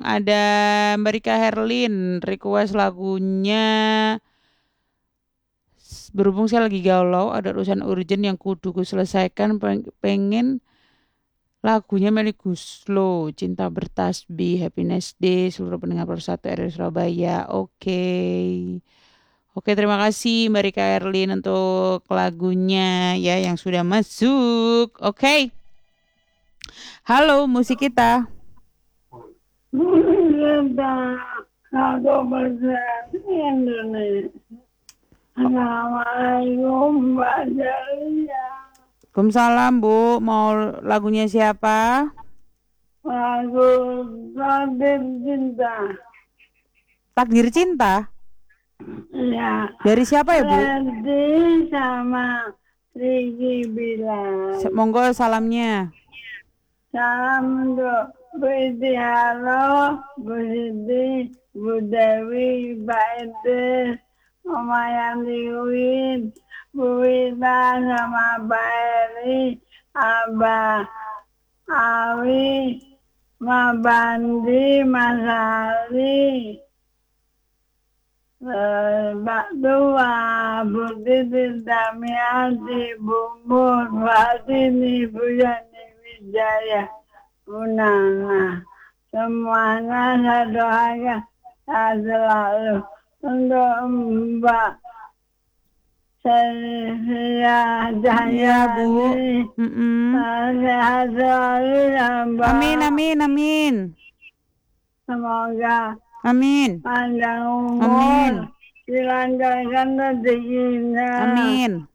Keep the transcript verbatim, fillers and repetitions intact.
ada Mbak Rika Herlin request lagunya. Berhubung saya lagi galau, ada urusan urgent yang kudu ku selesaikan, peng- pengen lagunya Melly Goeslaw, Cinta Bertasbih, Happiness Day, seluruh pendengar Persatu R R Surabaya. Oke. Oke, terima kasih Mbak Rika Erlin untuk lagunya ya yang sudah masuk. Oke. Halo, musik kita. Satu persen Indonesia. Assalamualaikum Mbak Jalia. Waalaikumsalam Bu, mau lagunya siapa? Lagu Takdir Cinta. Takdir Cinta? Ya. Dari siapa ya Bu? Lady sama Ricky Bilar. Se- Monggo salamnya. Salam untuk Bu Iti, halo, Bu Siti, Bu Dewi, Mbak Idris, Oma Yanti Win, Bu Wita sama Mbak Eri, Abah Awi, Mas Bandi, Mas Ali, eh, Mbak Tua, Bu Titi, Damiati, Bu Mur, Mbak Tini, Bu Yani Wijaya, Bu Nana. Semuanya saya doakan saya selalu untuk Mbak Sylvia Iya Bu. Jayani. Mm-mm. Sehat selalu ya Mbak. Amin, amin, amin. Semoga Amin. panjang Amin. umur, dilancarkan rezekinya. Amin.